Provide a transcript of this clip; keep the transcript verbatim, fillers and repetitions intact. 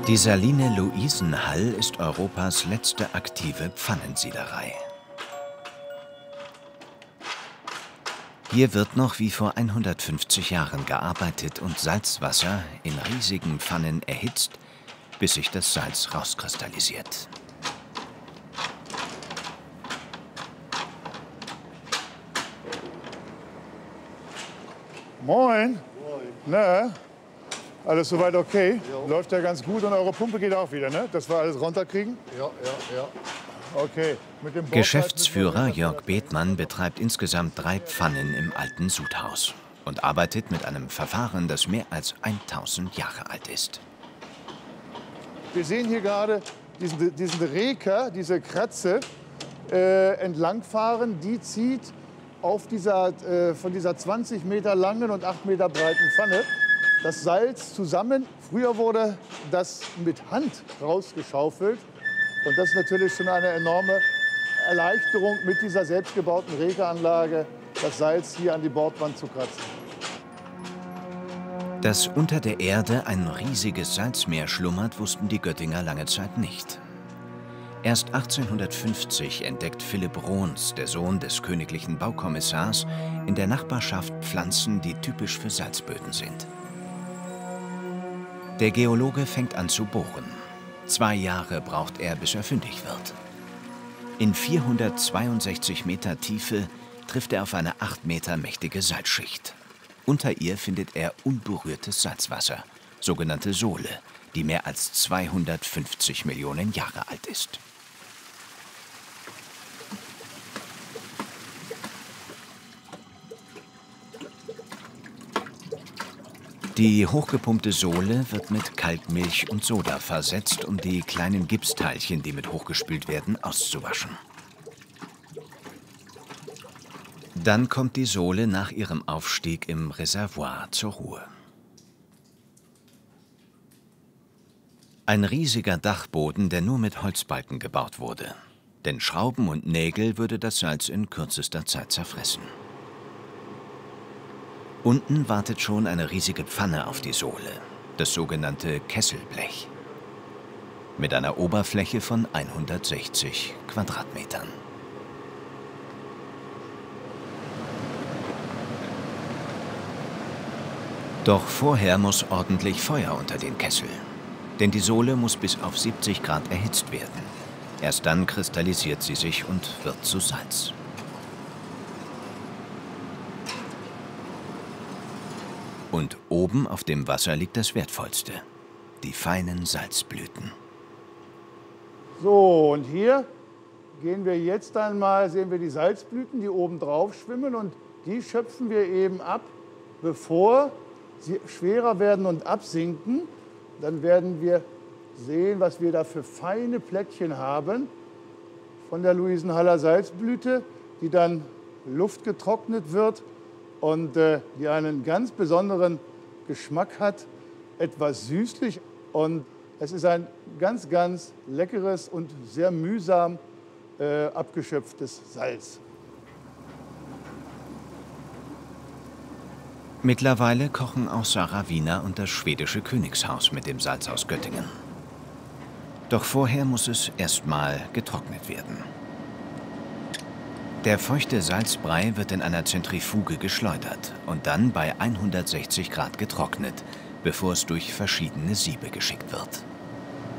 Die Saline Luisenhall ist Europas letzte aktive Pfannensiederei. Hier wird noch wie vor hundertfünfzig Jahren gearbeitet und Salzwasser in riesigen Pfannen erhitzt, bis sich das Salz rauskristallisiert. Moin. Moin. Na, alles soweit okay? Jo. Läuft ja ganz gut und eure Pumpe geht auch wieder, ne? Dass wir alles runterkriegen? Ja, ja, ja. Okay. Mit dem Geschäftsführer Jörg Bethmann betreibt insgesamt drei Pfannen im alten Sudhaus und arbeitet mit einem Verfahren, das mehr als tausend Jahre alt ist. Wir sehen hier gerade diesen, diesen Reker, diese Kratze, äh, entlangfahren. Die zieht auf dieser, äh, von dieser zwanzig Meter langen und acht Meter breiten Pfanne das Salz zusammen. Früher wurde das mit Hand rausgeschaufelt. Und das ist natürlich schon eine enorme Erleichterung, mit dieser selbstgebauten Rekeranlage das Salz hier an die Bordwand zu kratzen. Dass unter der Erde ein riesiges Salzmeer schlummert, wussten die Göttinger lange Zeit nicht. Erst achtzehnhundertfünfzig entdeckt Philipp Rohns, der Sohn des königlichen Baukommissars, in der Nachbarschaft Pflanzen, die typisch für Salzböden sind. Der Geologe fängt an zu bohren. Zwei Jahre braucht er, bis er fündig wird. In vierhundertzweiundsechzig Meter Tiefe trifft er auf eine acht Meter mächtige Salzschicht. Unter ihr findet er unberührtes Salzwasser, sogenannte Sole, die mehr als zweihundertfünfzig Millionen Jahre alt ist. Die hochgepumpte Sole wird mit Kalkmilch und Soda versetzt, um die kleinen Gipsteilchen, die mit hochgespült werden, auszuwaschen. Dann kommt die Sole nach ihrem Aufstieg im Reservoir zur Ruhe. Ein riesiger Dachboden, der nur mit Holzbalken gebaut wurde. Denn Schrauben und Nägel würde das Salz in kürzester Zeit zerfressen. Unten wartet schon eine riesige Pfanne auf die Sole, das sogenannte Kesselblech, mit einer Oberfläche von hundertsechzig Quadratmetern. Doch vorher muss ordentlich Feuer unter den Kessel, denn die Sole muss bis auf siebzig Grad erhitzt werden. Erst dann kristallisiert sie sich und wird zu Salz. Und oben auf dem Wasser liegt das Wertvollste, die feinen Salzblüten. So, und hier gehen wir jetzt einmal, sehen wir die Salzblüten, die oben drauf schwimmen. Und die schöpfen wir eben ab, bevor sie schwerer werden und absinken. Dann werden wir sehen, was wir da für feine Plättchen haben von der Luisenhaller Salzblüte, die dann luftgetrocknet wird und äh, die einen ganz besonderen Geschmack hat, etwas süßlich. Und es ist ein ganz, ganz leckeres und sehr mühsam äh, abgeschöpftes Salz. Mittlerweile kochen auch Sarah Wiener und das schwedische Königshaus mit dem Salz aus Göttingen. Doch vorher muss es erstmal getrocknet werden. Der feuchte Salzbrei wird in einer Zentrifuge geschleudert und dann bei hundertsechzig Grad getrocknet, bevor es durch verschiedene Siebe geschickt wird.